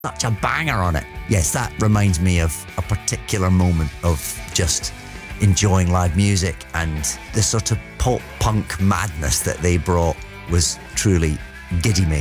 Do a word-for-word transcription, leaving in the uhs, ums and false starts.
such a banger on it. Yes, that reminds me of a particular moment of just enjoying live music, and the sort of pop punk madness that they brought was truly giddy making.